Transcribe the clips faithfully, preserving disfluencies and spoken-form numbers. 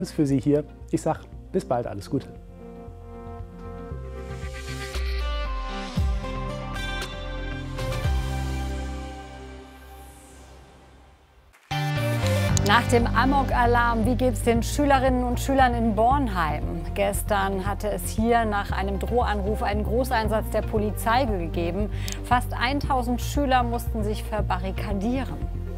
Für Sie hier. Ich sage bis bald, alles Gute. Nach dem Amok-Alarm, wie geht es den Schülerinnen und Schülern in Bornheim? Gestern hatte es hier nach einem Drohanruf einen Großeinsatz der Polizei gegeben. Fast tausend Schüler mussten sich verbarrikadieren.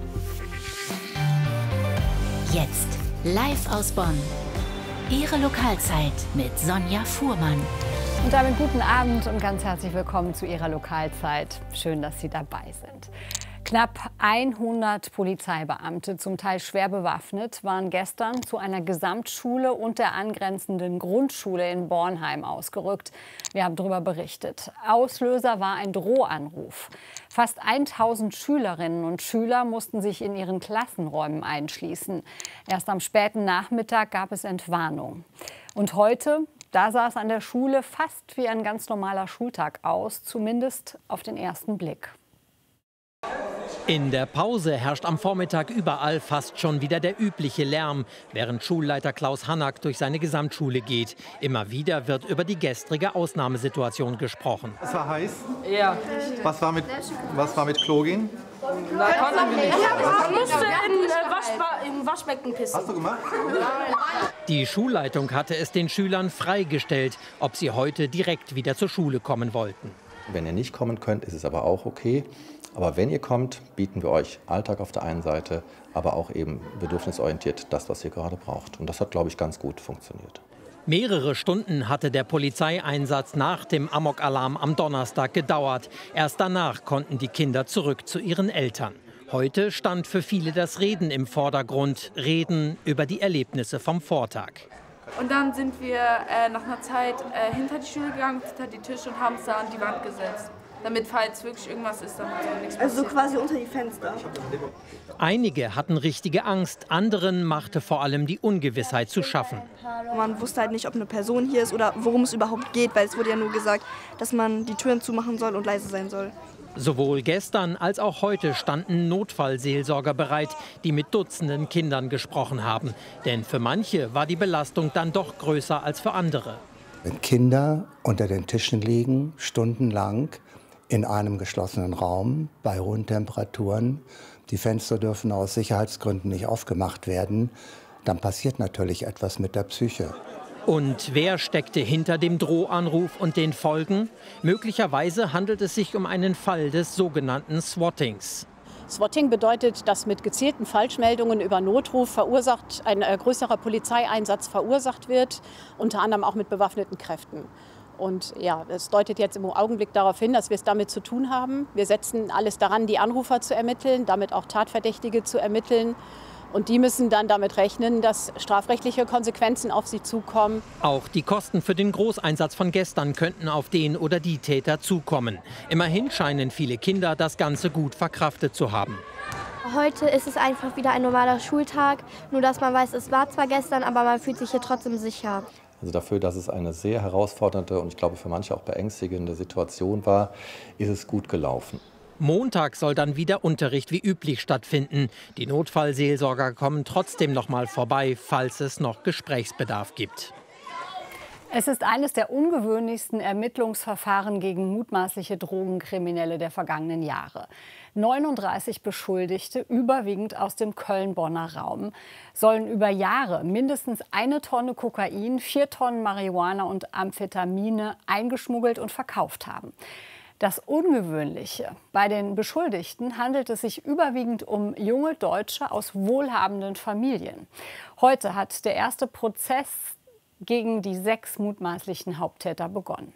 Jetzt live aus Bonn. Ihre Lokalzeit mit Sonja Fuhrmann. Und damit guten Abend und ganz herzlich willkommen zu Ihrer Lokalzeit. Schön, dass Sie dabei sind. Knapp hundert Polizeibeamte, zum Teil schwer bewaffnet, waren gestern zu einer Gesamtschule und der angrenzenden Grundschule in Bornheim ausgerückt. Wir haben darüber berichtet. Auslöser war ein Drohanruf. Fast tausend Schülerinnen und Schüler mussten sich in ihren Klassenräumen einschließen. Erst am späten Nachmittag gab es Entwarnung. Und heute, da sah es an der Schule fast wie ein ganz normaler Schultag aus, zumindest auf den ersten Blick. In der Pause herrscht am Vormittag überall fast schon wieder der übliche Lärm, während Schulleiter Klaus Hannack durch seine Gesamtschule geht. Immer wieder wird über die gestrige Ausnahmesituation gesprochen. Es war heiß? Ja. Was war mit, was war mit Klo gehen? Da konnten wir nicht. Man musste in, äh, Waschba im Waschbecken pissen. Hast du gemacht? Die Schulleitung hatte es den Schülern freigestellt, ob sie heute direkt wieder zur Schule kommen wollten. Wenn ihr nicht kommen könnt, ist es aber auch okay. Aber wenn ihr kommt, bieten wir euch Alltag auf der einen Seite, aber auch eben bedürfnisorientiert das, was ihr gerade braucht. Und das hat, glaube ich, ganz gut funktioniert. Mehrere Stunden hatte der Polizeieinsatz nach dem Amok-Alarm am Donnerstag gedauert. Erst danach konnten die Kinder zurück zu ihren Eltern. Heute stand für viele das Reden im Vordergrund. Reden über die Erlebnisse vom Vortag. Und dann sind wir äh, nach einer Zeit äh, hinter die Schule gegangen, hinter die Tische und haben es da an die Wand gesetzt. Damit, falls wirklich irgendwas ist, damit so nichts passiert. Also so quasi unter die Fenster. Einige hatten richtige Angst, anderen machte vor allem die Ungewissheit zu schaffen. Man wusste halt nicht, ob eine Person hier ist oder worum es überhaupt geht, weil es wurde ja nur gesagt, dass man die Türen zumachen soll und leise sein soll. Sowohl gestern als auch heute standen Notfallseelsorger bereit, die mit Dutzenden Kindern gesprochen haben. Denn für manche war die Belastung dann doch größer als für andere. Wenn Kinder unter den Tischen liegen, stundenlang, in einem geschlossenen Raum bei hohen Temperaturen, die Fenster dürfen aus Sicherheitsgründen nicht aufgemacht werden, dann passiert natürlich etwas mit der Psyche. Und wer steckte hinter dem Drohanruf und den Folgen? Möglicherweise handelt es sich um einen Fall des sogenannten Swattings. Swatting bedeutet, dass mit gezielten Falschmeldungen über Notruf verursacht, ein äh, größerer Polizeieinsatz verursacht wird, unter anderem auch mit bewaffneten Kräften. Und ja, es deutet jetzt im Augenblick darauf hin, dass wir es damit zu tun haben. Wir setzen alles daran, die Anrufer zu ermitteln, damit auch Tatverdächtige zu ermitteln. Und die müssen dann damit rechnen, dass strafrechtliche Konsequenzen auf sie zukommen. Auch die Kosten für den Großeinsatz von gestern könnten auf den oder die Täter zukommen. Immerhin scheinen viele Kinder das Ganze gut verkraftet zu haben. Heute ist es einfach wieder ein normaler Schultag, nur dass man weiß, es war zwar gestern, aber man fühlt sich hier trotzdem sicher. Also dafür, dass es eine sehr herausfordernde und ich glaube für manche auch beängstigende Situation war, ist es gut gelaufen. Montag soll dann wieder Unterricht wie üblich stattfinden. Die Notfallseelsorger kommen trotzdem noch mal vorbei, falls es noch Gesprächsbedarf gibt. Es ist eines der ungewöhnlichsten Ermittlungsverfahren gegen mutmaßliche Drogenkriminelle der vergangenen Jahre. neununddreißig Beschuldigte, überwiegend aus dem Köln-Bonner Raum, sollen über Jahre mindestens eine Tonne Kokain, vier Tonnen Marihuana und Amphetamine eingeschmuggelt und verkauft haben. Das Ungewöhnliche: Bei den Beschuldigten handelt es sich überwiegend um junge Deutsche aus wohlhabenden Familien. Heute hat der erste Prozess gegen die sechs mutmaßlichen Haupttäter begonnen.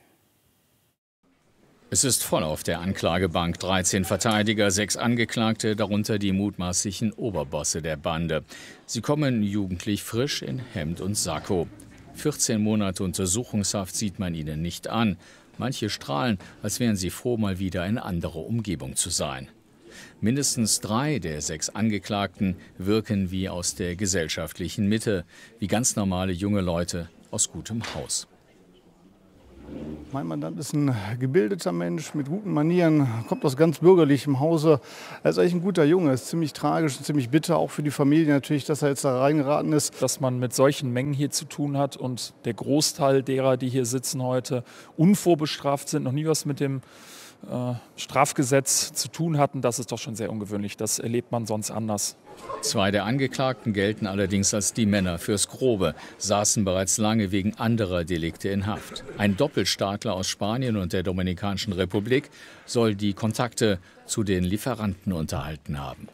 Es ist voll auf der Anklagebank. dreizehn Verteidiger, sechs Angeklagte, darunter die mutmaßlichen Oberbosse der Bande. Sie kommen jugendlich frisch in Hemd und Sakko. vierzehn Monate Untersuchungshaft sieht man ihnen nicht an. Manche strahlen, als wären sie froh, mal wieder in andere Umgebung zu sein. Mindestens drei der sechs Angeklagten wirken wie aus der gesellschaftlichen Mitte, wie ganz normale junge Leute aus gutem Haus. Mein Mandant ist ein gebildeter Mensch mit guten Manieren, kommt aus ganz bürgerlichem Hause. Er ist eigentlich ein guter Junge, ist ziemlich tragisch und ziemlich bitter, auch für die Familie natürlich, dass er jetzt da reingeraten ist. Dass man mit solchen Mengen hier zu tun hat und der Großteil derer, die hier sitzen heute, unvorbestraft sind, noch nie was mit dem äh, Strafgesetz zu tun hatten, das ist doch schon sehr ungewöhnlich. Das erlebt man sonst anders. Zwei der Angeklagten gelten allerdings als die Männer fürs Grobe, saßen bereits lange wegen anderer Delikte in Haft. Ein Doppelstaatler aus Spanien und der Dominikanischen Republik soll die Kontakte zu den Lieferanten unterhalten haben.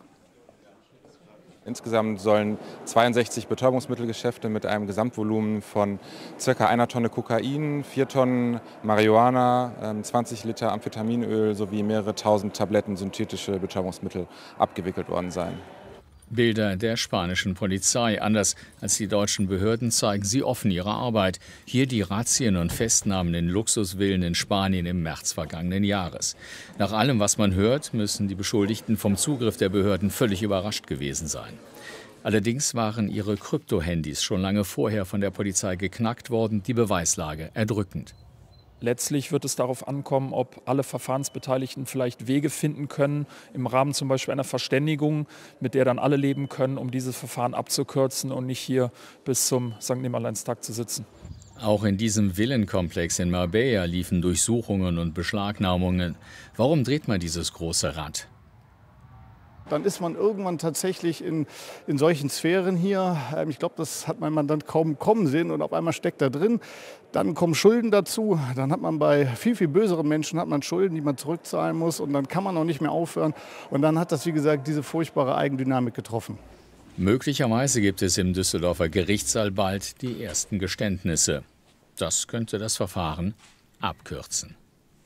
Insgesamt sollen zweiundsechzig Betäubungsmittelgeschäfte mit einem Gesamtvolumen von ca. einer Tonne Kokain, vier Tonnen Marihuana, zwanzig Liter Amphetaminöl sowie mehrere tausend Tabletten synthetische Betäubungsmittel abgewickelt worden sein. Bilder der spanischen Polizei. Anders als die deutschen Behörden zeigen sie offen ihre Arbeit. Hier die Razzien und Festnahmen in Luxusvillen in Spanien im März vergangenen Jahres. Nach allem, was man hört, müssen die Beschuldigten vom Zugriff der Behörden völlig überrascht gewesen sein. Allerdings waren ihre Kryptohandys schon lange vorher von der Polizei geknackt worden, die Beweislage erdrückend. Letztlich wird es darauf ankommen, ob alle Verfahrensbeteiligten vielleicht Wege finden können, im Rahmen zum Beispiel einer Verständigung, mit der dann alle leben können, um dieses Verfahren abzukürzen und nicht hier bis zum Sankt Nimmerleinstag zu sitzen. Auch in diesem Villenkomplex in Marbella liefen Durchsuchungen und Beschlagnahmungen. Warum dreht man dieses große Rad? Dann ist man irgendwann tatsächlich in, in solchen Sphären hier. Ich glaube, das hat mein Mandant kaum kommen sehen und auf einmal steckt er drin. Dann kommen Schulden dazu. Dann hat man bei viel, viel böseren Menschen hat man Schulden, die man zurückzahlen muss. Und dann kann man auch nicht mehr aufhören. Und dann hat das, wie gesagt, diese furchtbare Eigendynamik getroffen. Möglicherweise gibt es im Düsseldorfer Gerichtssaal bald die ersten Geständnisse. Das könnte das Verfahren abkürzen.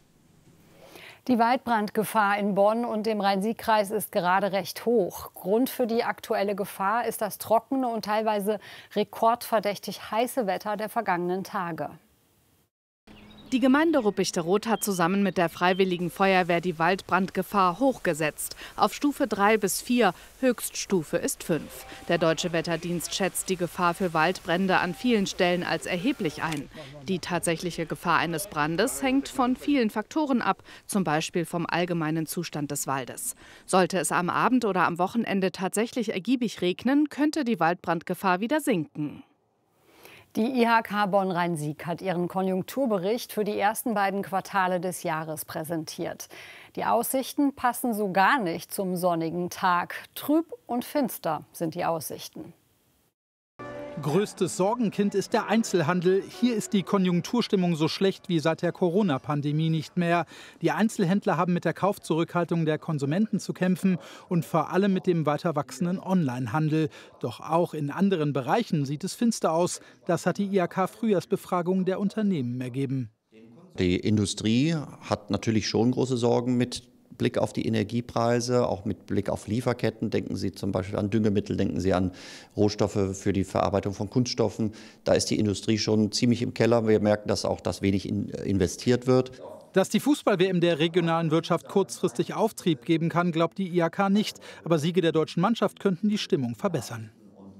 Die Waldbrandgefahr in Bonn und dem Rhein-Sieg-Kreis ist gerade recht hoch. Grund für die aktuelle Gefahr ist das trockene und teilweise rekordverdächtig heiße Wetter der vergangenen Tage. Die Gemeinde Ruppichteroth hat zusammen mit der Freiwilligen Feuerwehr die Waldbrandgefahr hochgesetzt. Auf Stufe drei bis vier, Höchststufe ist fünf. Der Deutsche Wetterdienst schätzt die Gefahr für Waldbrände an vielen Stellen als erheblich ein. Die tatsächliche Gefahr eines Brandes hängt von vielen Faktoren ab, zum Beispiel vom allgemeinen Zustand des Waldes. Sollte es am Abend oder am Wochenende tatsächlich ergiebig regnen, könnte die Waldbrandgefahr wieder sinken. Die I H K Bonn-Rhein-Sieg hat ihren Konjunkturbericht für die ersten beiden Quartale des Jahres präsentiert. Die Aussichten passen so gar nicht zum sonnigen Tag. Trüb und finster sind die Aussichten. Größtes Sorgenkind ist der Einzelhandel. Hier ist die Konjunkturstimmung so schlecht wie seit der Corona-Pandemie nicht mehr. Die Einzelhändler haben mit der Kaufzurückhaltung der Konsumenten zu kämpfen und vor allem mit dem weiter wachsenden Onlinehandel. Doch auch in anderen Bereichen sieht es finster aus. Das hat die I H K-Frühjahrsbefragung der Unternehmen ergeben. Die Industrie hat natürlich schon große Sorgen mit Blick auf die Energiepreise, auch mit Blick auf Lieferketten. Denken Sie zum Beispiel an Düngemittel, denken Sie an Rohstoffe für die Verarbeitung von Kunststoffen. Da ist die Industrie schon ziemlich im Keller. Wir merken, dass auch das wenig in, investiert wird. Dass die Fußball-W M der regionalen Wirtschaft kurzfristig Auftrieb geben kann, glaubt die I H K nicht. Aber Siege der deutschen Mannschaft könnten die Stimmung verbessern.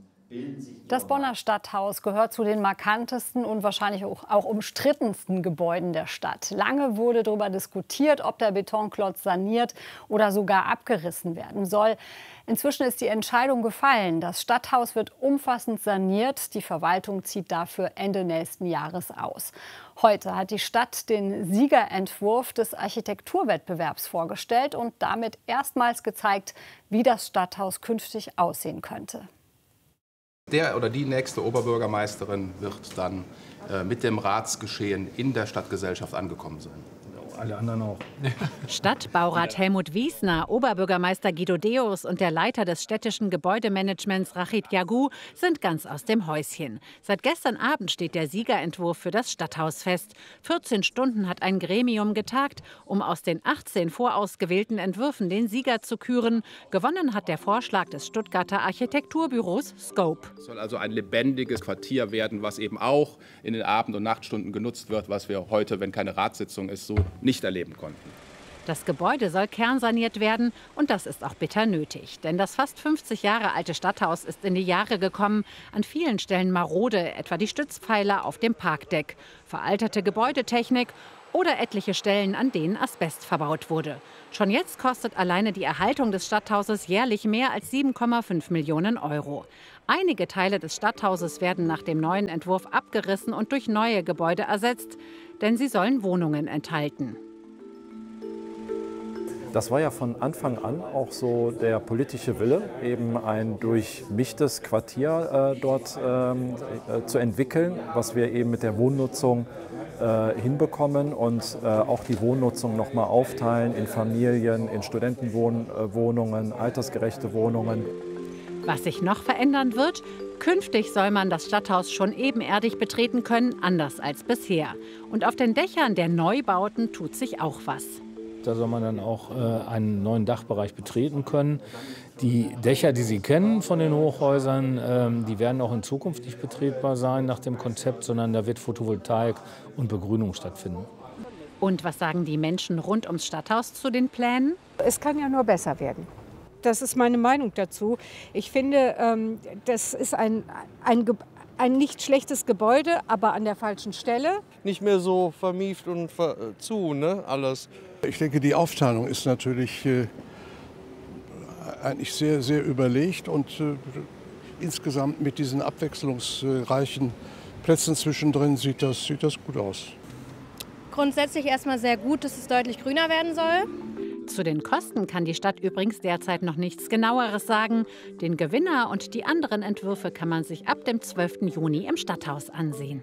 Das Bonner Stadthaus gehört zu den markantesten und wahrscheinlich auch, auch umstrittensten Gebäuden der Stadt. Lange wurde darüber diskutiert, ob der Betonklotz saniert oder sogar abgerissen werden soll. Inzwischen ist die Entscheidung gefallen. Das Stadthaus wird umfassend saniert. Die Verwaltung zieht dafür Ende nächsten Jahres aus. Heute hat die Stadt den Siegerentwurf des Architekturwettbewerbs vorgestellt und damit erstmals gezeigt, wie das Stadthaus künftig aussehen könnte. Der oder die nächste Oberbürgermeisterin wird dann äh, mit dem Ratsgeschehen in der Stadtgesellschaft angekommen sein. Alle anderen auch. Stadtbaurat Helmut Wiesner, Oberbürgermeister Guido Deus und der Leiter des städtischen Gebäudemanagements Rachid Yagu sind ganz aus dem Häuschen. Seit gestern Abend steht der Siegerentwurf für das Stadthaus fest. vierzehn Stunden hat ein Gremium getagt, um aus den achtzehn vorausgewählten Entwürfen den Sieger zu küren. Gewonnen hat der Vorschlag des Stuttgarter Architekturbüros Scope. Es soll also ein lebendiges Quartier werden, was eben auch in den Abend- und Nachtstunden genutzt wird, was wir heute, wenn keine Ratssitzung ist, so nicht erleben konnten. Das Gebäude soll kernsaniert werden und das ist auch bitter nötig. Denn das fast fünfzig Jahre alte Stadthaus ist in die Jahre gekommen. An vielen Stellen marode, etwa die Stützpfeiler auf dem Parkdeck, veralterte Gebäudetechnik oder etliche Stellen, an denen Asbest verbaut wurde. Schon jetzt kostet alleine die Erhaltung des Stadthauses jährlich mehr als sieben Komma fünf Millionen Euro. Einige Teile des Stadthauses werden nach dem neuen Entwurf abgerissen und durch neue Gebäude ersetzt, denn sie sollen Wohnungen enthalten. Das war ja von Anfang an auch so der politische Wille, eben ein durchmischtes Quartier äh, dort ähm, äh, zu entwickeln, was wir eben mit der Wohnnutzung äh, hinbekommen und äh, auch die Wohnnutzung noch mal aufteilen in Familien, in Studentenwohnungen, altersgerechte Wohnungen. Was sich noch verändern wird? Künftig soll man das Stadthaus schon ebenerdig betreten können, anders als bisher. Und auf den Dächern der Neubauten tut sich auch was. Da soll man dann auch äh, einen neuen Dachbereich betreten können. Die Dächer, die Sie kennen von den Hochhäusern, ähm, die werden auch in Zukunft nicht betretbar sein nach dem Konzept, sondern da wird Photovoltaik und Begrünung stattfinden. Und was sagen die Menschen rund ums Stadthaus zu den Plänen? Es kann ja nur besser werden. Das ist meine Meinung dazu. Ich finde, ähm, das ist ein, ein, ein nicht schlechtes Gebäude, aber an der falschen Stelle. Nicht mehr so vermieft und ver zu, ne, alles. Ich denke, die Aufteilung ist natürlich äh, eigentlich sehr, sehr überlegt und äh, insgesamt mit diesen abwechslungsreichen Plätzen zwischendrin sieht das, sieht das gut aus. Grundsätzlich erstmal sehr gut, dass es deutlich grüner werden soll. Zu den Kosten kann die Stadt übrigens derzeit noch nichts Genaueres sagen. Den Gewinner und die anderen Entwürfe kann man sich ab dem zwölften Juni im Stadthaus ansehen.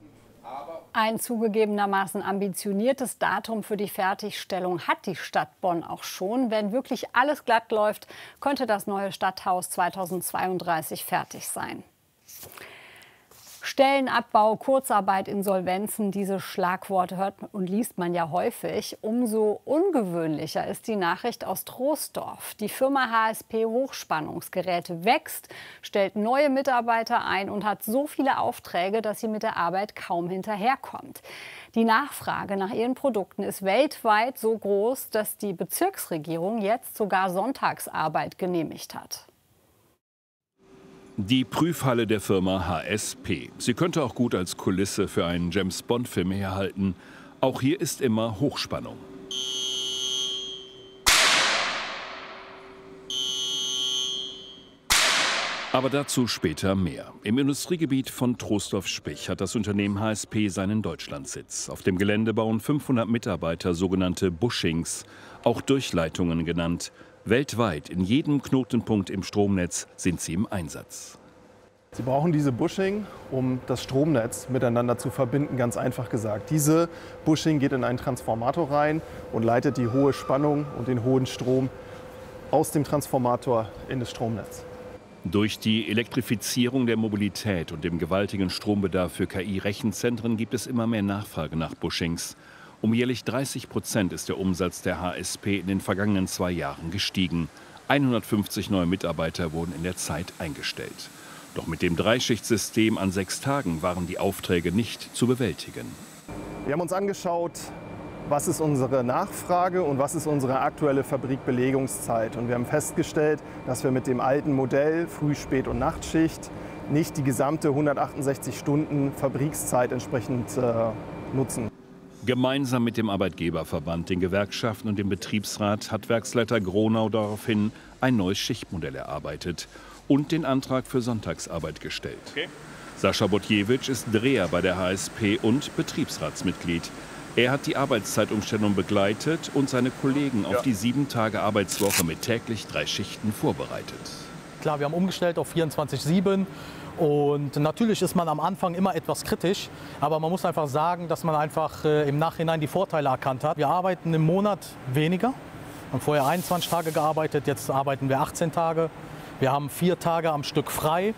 Ein zugegebenermaßen ambitioniertes Datum für die Fertigstellung hat die Stadt Bonn auch schon. Wenn wirklich alles glatt läuft, könnte das neue Stadthaus zweitausendzweiunddreißig fertig sein. Stellenabbau, Kurzarbeit, Insolvenzen, diese Schlagworte hört und liest man ja häufig. Umso ungewöhnlicher ist die Nachricht aus Troisdorf. Die Firma H S P Hochspannungsgeräte wächst, stellt neue Mitarbeiter ein und hat so viele Aufträge, dass sie mit der Arbeit kaum hinterherkommt. Die Nachfrage nach ihren Produkten ist weltweit so groß, dass die Bezirksregierung jetzt sogar Sonntagsarbeit genehmigt hat. Die Prüfhalle der Firma H S P. Sie könnte auch gut als Kulisse für einen James-Bond-Film herhalten. Auch hier ist immer Hochspannung. Aber dazu später mehr. Im Industriegebiet von Troisdorf-Spich hat das Unternehmen H S P seinen Deutschlandsitz. Auf dem Gelände bauen fünfhundert Mitarbeiter sogenannte Bushings, auch Durchleitungen genannt. Weltweit, in jedem Knotenpunkt im Stromnetz, sind sie im Einsatz. Sie brauchen diese Bushing, um das Stromnetz miteinander zu verbinden, ganz einfach gesagt. Diese Bushing geht in einen Transformator rein und leitet die hohe Spannung und den hohen Strom aus dem Transformator in das Stromnetz. Durch die Elektrifizierung der Mobilität und dem gewaltigen Strombedarf für K I-Rechenzentren gibt es immer mehr Nachfrage nach Bushings. Um jährlich dreißig Prozent ist der Umsatz der H S P in den vergangenen zwei Jahren gestiegen. hundertfünfzig neue Mitarbeiter wurden in der Zeit eingestellt. Doch mit dem Dreischichtsystem an sechs Tagen waren die Aufträge nicht zu bewältigen. Wir haben uns angeschaut, was ist unsere Nachfrage und was ist unsere aktuelle Fabrikbelegungszeit. Und wir haben festgestellt, dass wir mit dem alten Modell Früh-, Spät- und Nachtschicht nicht die gesamte hundertachtundsechzig Stunden Fabrikszeit entsprechend äh, nutzen. Gemeinsam mit dem Arbeitgeberverband, den Gewerkschaften und dem Betriebsrat hat Werksleiter Gronau daraufhin ein neues Schichtmodell erarbeitet und den Antrag für Sonntagsarbeit gestellt. Okay. Sascha Botjewitsch ist Dreher bei der H S P und Betriebsratsmitglied. Er hat die Arbeitszeitumstellung begleitet und seine Kollegen ja. auf die sieben Tage Arbeitswoche mit täglich drei Schichten vorbereitet. Klar, wir haben umgestellt auf vierundzwanzig sieben. Und natürlich ist man am Anfang immer etwas kritisch, aber man muss einfach sagen, dass man einfach äh, im Nachhinein die Vorteile erkannt hat. Wir arbeiten im Monat weniger. Wir haben vorher einundzwanzig Tage gearbeitet, jetzt arbeiten wir achtzehn Tage. Wir haben vier Tage am Stück frei.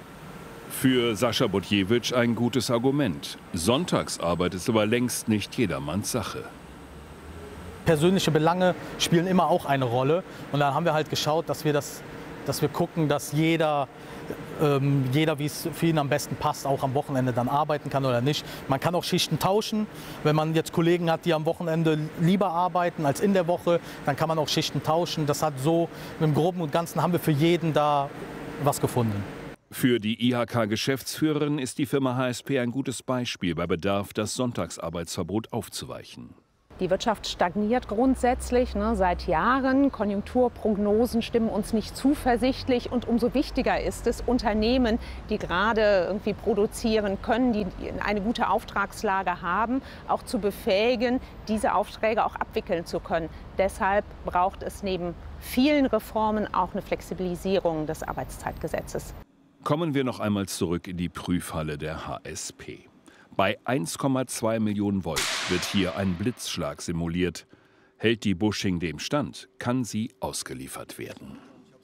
Für Sascha Botjewitsch ein gutes Argument. Sonntagsarbeit ist aber längst nicht jedermanns Sache. Persönliche Belange spielen immer auch eine Rolle. Und dann haben wir halt geschaut, dass wir das dass wir gucken, dass jeder, ähm, jeder wie es für ihn am besten passt, auch am Wochenende dann arbeiten kann oder nicht. Man kann auch Schichten tauschen. Wenn man jetzt Kollegen hat, die am Wochenende lieber arbeiten als in der Woche, dann kann man auch Schichten tauschen. Das hat so, im Groben und Ganzen haben wir für jeden da was gefunden. Für die I H K-Geschäftsführerin ist die Firma H S P ein gutes Beispiel bei Bedarf, das Sonntagsarbeitsverbot aufzuweichen. Die Wirtschaft stagniert grundsätzlich, ne, seit Jahren. Konjunkturprognosen stimmen uns nicht zuversichtlich. Und umso wichtiger ist es, Unternehmen, die gerade irgendwie produzieren können, die eine gute Auftragslage haben, auch zu befähigen, diese Aufträge auch abwickeln zu können. Deshalb braucht es neben vielen Reformen auch eine Flexibilisierung des Arbeitszeitgesetzes. Kommen wir noch einmal zurück in die Prüfhalle der H S P. Bei eins Komma zwei Millionen Volt wird hier ein Blitzschlag simuliert. Hält die Busching dem stand, kann sie ausgeliefert werden.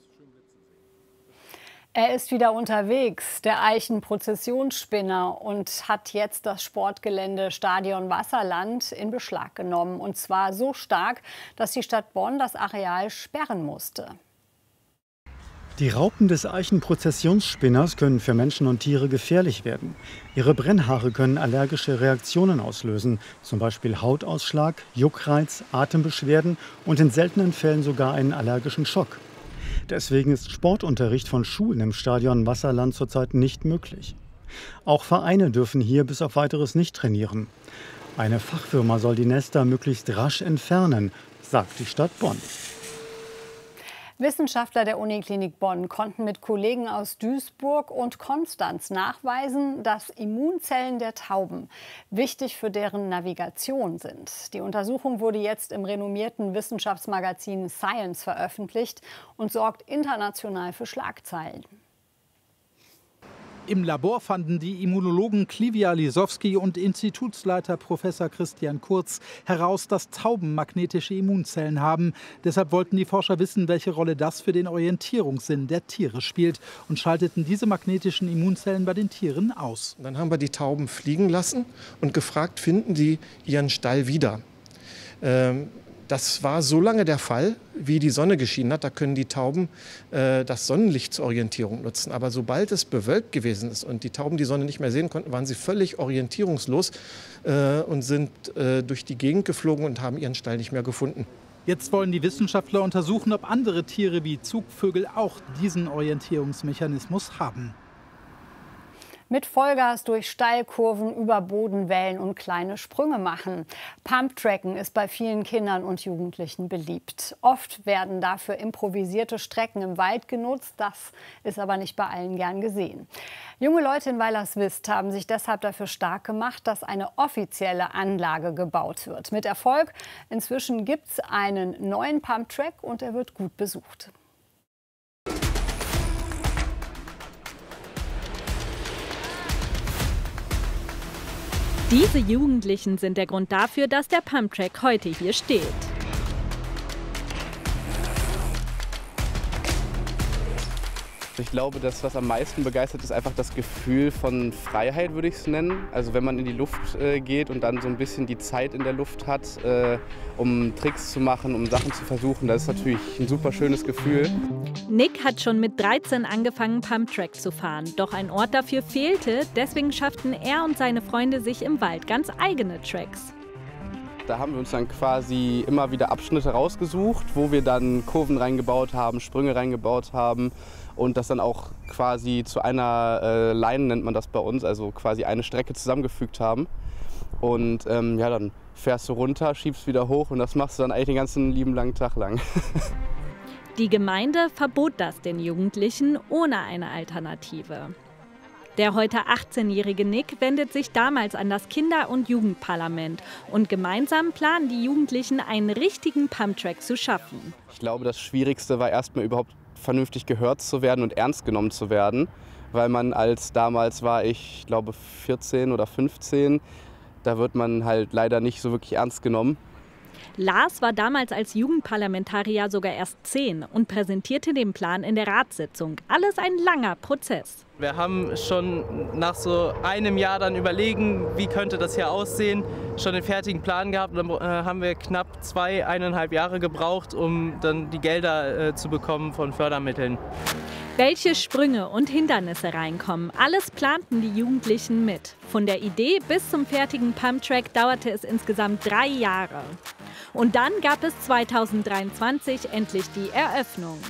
Er ist wieder unterwegs, der Eichen-Prozessionsspinner, und hat jetzt das Sportgelände Stadion Wasserland in Beschlag genommen. Und zwar so stark, dass die Stadt Bonn das Areal sperren musste. Die Raupen des Eichen-Prozessionsspinners können für Menschen und Tiere gefährlich werden. Ihre Brennhaare können allergische Reaktionen auslösen, zum Beispiel Hautausschlag, Juckreiz, Atembeschwerden und in seltenen Fällen sogar einen allergischen Schock. Deswegen ist Sportunterricht von Schulen im Stadion Wasserland zurzeit nicht möglich. Auch Vereine dürfen hier bis auf Weiteres nicht trainieren. Eine Fachfirma soll die Nester möglichst rasch entfernen, sagt die Stadt Bonn. Wissenschaftler der Uniklinik Bonn konnten mit Kollegen aus Duisburg und Konstanz nachweisen, dass Immunzellen der Tauben wichtig für deren Navigation sind. Die Untersuchung wurde jetzt im renommierten Wissenschaftsmagazin Science veröffentlicht und sorgt international für Schlagzeilen. Im Labor fanden die Immunologen Klivia Lisowski und Institutsleiter Professor Christian Kurz heraus, dass Tauben magnetische Immunzellen haben. Deshalb wollten die Forscher wissen, welche Rolle das für den Orientierungssinn der Tiere spielt, und schalteten diese magnetischen Immunzellen bei den Tieren aus. Dann haben wir die Tauben fliegen lassen und gefragt, finden die ihren Stall wieder? Ähm Das war so lange der Fall, wie die Sonne geschienen hat. Da können die Tauben äh, das Sonnenlicht zur Orientierung nutzen. Aber sobald es bewölkt gewesen ist und die Tauben die Sonne nicht mehr sehen konnten, waren sie völlig orientierungslos äh, und sind äh, durch die Gegend geflogen und haben ihren Stall nicht mehr gefunden. Jetzt wollen die Wissenschaftler untersuchen, ob andere Tiere wie Zugvögel auch diesen Orientierungsmechanismus haben. Mit Vollgas durch Steilkurven, über Bodenwellen und kleine Sprünge machen. Pumptracken ist bei vielen Kindern und Jugendlichen beliebt. Oft werden dafür improvisierte Strecken im Wald genutzt. Das ist aber nicht bei allen gern gesehen. Junge Leute in Weilerswist haben sich deshalb dafür stark gemacht, dass eine offizielle Anlage gebaut wird. Mit Erfolg. Inzwischen gibt es einen neuen Pumptrack und er wird gut besucht. Diese Jugendlichen sind der Grund dafür, dass der Pumptrack heute hier steht. Ich glaube, das, was am meisten begeistert, ist einfach das Gefühl von Freiheit, würde ich es nennen. Also wenn man in die Luft äh, geht und dann so ein bisschen die Zeit in der Luft hat, äh, um Tricks zu machen, um Sachen zu versuchen, das ist natürlich ein super schönes Gefühl. Nick hat schon mit dreizehn angefangen, Pumptrack zu fahren. Doch ein Ort dafür fehlte, deswegen schafften er und seine Freunde sich im Wald ganz eigene Tracks. Da haben wir uns dann quasi immer wieder Abschnitte rausgesucht, wo wir dann Kurven reingebaut haben, Sprünge reingebaut haben und das dann auch quasi zu einer äh, Line, nennt man das bei uns, also quasi eine Strecke zusammengefügt haben. Und ähm, ja, dann fährst du runter, schiebst wieder hoch und das machst du dann eigentlich den ganzen lieben langen Tag lang. Die Gemeinde verbot das den Jugendlichen ohne eine Alternative. Der heute achtzehnjährige Nick wendet sich damals an das Kinder- und Jugendparlament. Und gemeinsam planen die Jugendlichen, einen richtigen Pumptrack zu schaffen. Ich glaube, das Schwierigste war erstmal überhaupt vernünftig gehört zu werden und ernst genommen zu werden. Weil man als, damals war ich, glaube vierzehn oder fünfzehn, da wird man halt leider nicht so wirklich ernst genommen. Lars war damals als Jugendparlamentarier sogar erst zehn und präsentierte den Plan in der Ratssitzung. Alles ein langer Prozess. Wir haben schon nach so einem Jahr dann überlegen, wie könnte das hier aussehen, schon den fertigen Plan gehabt. Dann äh, haben wir knapp zwei, eineinhalb Jahre gebraucht, um dann die Gelder äh, zu bekommen von Fördermitteln. Welche Sprünge und Hindernisse reinkommen, alles planten die Jugendlichen mit. Von der Idee bis zum fertigen Pumptrack dauerte es insgesamt drei Jahre. Und dann gab es zweitausenddreiundzwanzig endlich die Eröffnung.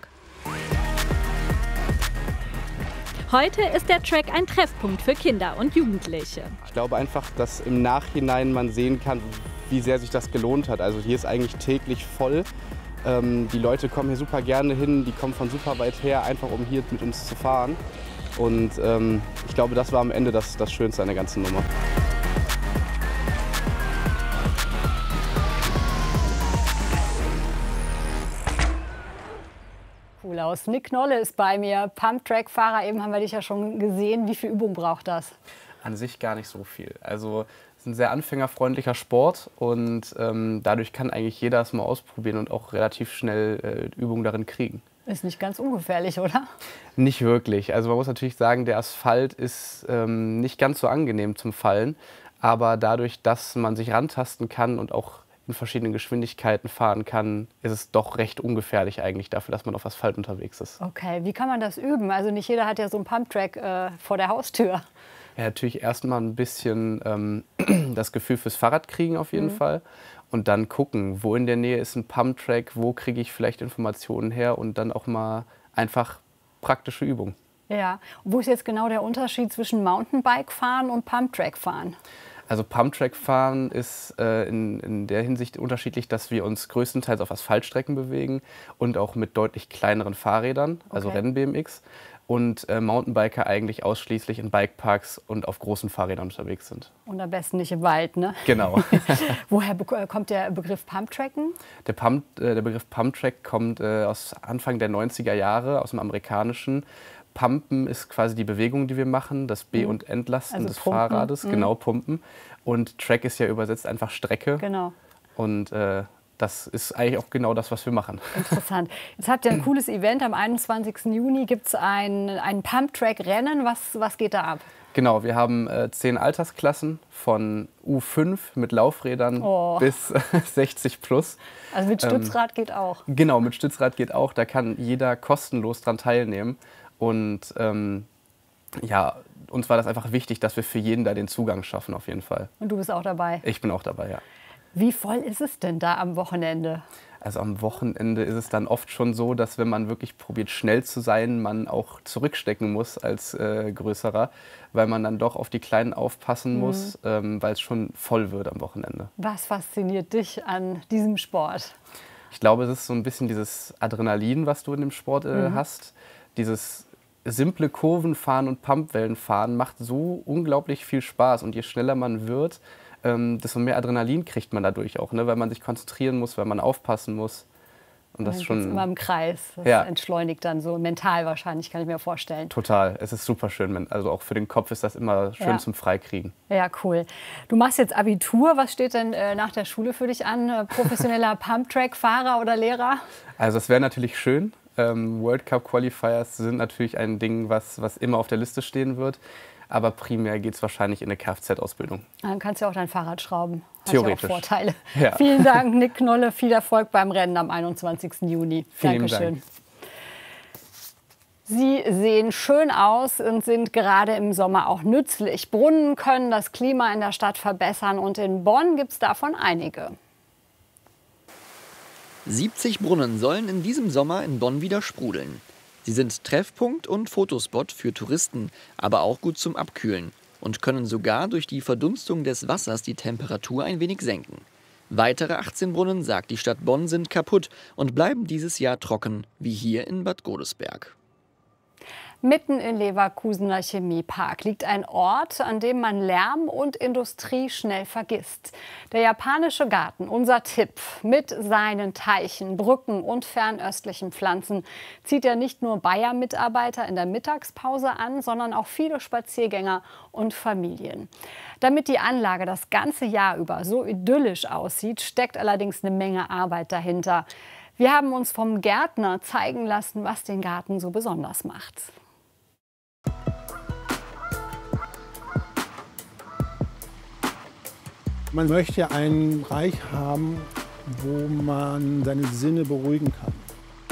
Heute ist der Track ein Treffpunkt für Kinder und Jugendliche. Ich glaube einfach, dass im Nachhinein man sehen kann, wie sehr sich das gelohnt hat. Also hier ist eigentlich täglich voll. Ähm, die Leute kommen hier super gerne hin, die kommen von super weit her, einfach um hier mit uns zu fahren. Und ähm, ich glaube, das war am Ende das, das Schönste an der ganzen Nummer. Cool aus. Nick Knolle ist bei mir, Pumptrack-Fahrer. Eben haben wir dich ja schon gesehen. Wie viel Übung braucht das? An sich gar nicht so viel. Also es ist ein sehr anfängerfreundlicher Sport und ähm, dadurch kann eigentlich jeder es mal ausprobieren und auch relativ schnell äh, Übungen darin kriegen. Ist nicht ganz ungefährlich, oder? Nicht wirklich. Also man muss natürlich sagen, der Asphalt ist ähm, nicht ganz so angenehm zum Fallen. Aber dadurch, dass man sich rantasten kann und auch in verschiedenen Geschwindigkeiten fahren kann, ist es doch recht ungefährlich eigentlich dafür, dass man auf Asphalt unterwegs ist. Okay, wie kann man das üben? Also nicht jeder hat ja so einen Pumptrack äh, vor der Haustür. Ja, natürlich erstmal ein bisschen ähm, das Gefühl fürs Fahrrad kriegen auf jeden mhm. Fall. Und dann gucken, wo in der Nähe ist ein Pumptrack, wo kriege ich vielleicht Informationen her und dann auch mal einfach praktische Übungen. Ja, und wo ist jetzt genau der Unterschied zwischen Mountainbike-Fahren und Pumptrack-Fahren? Also Pumptrack-Fahren ist äh, in, in der Hinsicht unterschiedlich, dass wir uns größtenteils auf Asphaltstrecken bewegen und auch mit deutlich kleineren Fahrrädern, also Okay. Renn-B M X. Und äh, Mountainbiker eigentlich ausschließlich in Bikeparks und auf großen Fahrrädern unterwegs sind. Und am besten nicht im Wald, ne? Genau. Woher be- kommt der Begriff Pumptracken? Der, Pump, äh, der Begriff Pumptrack kommt äh, aus Anfang der neunziger Jahre, aus dem Amerikanischen. Pumpen ist quasi die Bewegung, die wir machen, das Be- Mhm. und Entlasten Also des pumpen. Fahrrades, Mhm. genau, pumpen. Und Track ist ja übersetzt einfach Strecke. Genau. Und äh, das ist eigentlich auch genau das, was wir machen. Interessant. Jetzt habt ihr ein cooles Event. Am einundzwanzigsten Juni gibt es ein, ein Pumptrack-Rennen. Was, was geht da ab? Genau, wir haben äh, zehn Altersklassen von U fünf mit Laufrädern Oh. bis sechzig plus. Also mit Ähm, Stützrad geht auch. Genau, mit Stützrad geht auch. Da kann jeder kostenlos dran teilnehmen. Und ähm, ja, uns war das einfach wichtig, dass wir für jeden da den Zugang schaffen, auf jeden Fall. Und du bist auch dabei. Ich bin auch dabei, ja. Wie voll ist es denn da am Wochenende? Also am Wochenende ist es dann oft schon so, dass wenn man wirklich probiert, schnell zu sein, man auch zurückstecken muss als äh, Größerer, weil man dann doch auf die Kleinen aufpassen Mhm. muss, ähm, weil es schon voll wird am Wochenende. Was fasziniert dich an diesem Sport? Ich glaube, es ist so ein bisschen dieses Adrenalin, was du in dem Sport äh, Mhm. hast. Dieses simple Kurvenfahren und Pumpwellenfahren macht so unglaublich viel Spaß. Und je schneller man wird, ähm, desto mehr Adrenalin kriegt man dadurch auch, ne? Weil man sich konzentrieren muss, weil man aufpassen muss. Und das Dann ist schon geht's immer im Kreis. Das Ja. entschleunigt dann so mental wahrscheinlich, kann ich mir vorstellen. total. Es ist super schön. Also auch für den Kopf ist das immer schön Ja. zum Freikriegen. Ja, cool. Du machst jetzt Abitur. Was steht denn äh, nach der Schule für dich an? Äh, Professioneller Pumptrack-Fahrer oder Lehrer? Also es wäre natürlich schön. Ähm, World Cup Qualifiers sind natürlich ein Ding, was, was immer auf der Liste stehen wird. Aber primär geht es wahrscheinlich in eine Kfz-Ausbildung. Dann kannst du ja auch dein Fahrrad schrauben. Hat Theoretisch. ja auch Vorteile. Ja. Vielen Dank, Nick Knolle. Viel Erfolg beim Rennen am einundzwanzigsten Juni. Vielen Dankeschön. Dank. Sie sehen schön aus und sind gerade im Sommer auch nützlich. Brunnen können das Klima in der Stadt verbessern und in Bonn gibt es davon einige. siebzig Brunnen sollen in diesem Sommer in Bonn wieder sprudeln. Sie sind Treffpunkt und Fotospot für Touristen, aber auch gut zum Abkühlen und können sogar durch die Verdunstung des Wassers die Temperatur ein wenig senken. Weitere achtzehn Brunnen, sagt die Stadt Bonn, sind kaputt und bleiben dieses Jahr trocken, wie hier in Bad Godesberg. Mitten im Leverkusener Chemiepark liegt ein Ort, an dem man Lärm und Industrie schnell vergisst. Der japanische Garten, unser Tipp, mit seinen Teichen, Brücken und fernöstlichen Pflanzen zieht er nicht nur Bayer-Mitarbeiter in der Mittagspause an, sondern auch viele Spaziergänger und Familien. Damit die Anlage das ganze Jahr über so idyllisch aussieht, steckt allerdings eine Menge Arbeit dahinter. Wir haben uns vom Gärtner zeigen lassen, was den Garten so besonders macht. Man möchte einen Bereich haben, wo man seine Sinne beruhigen kann.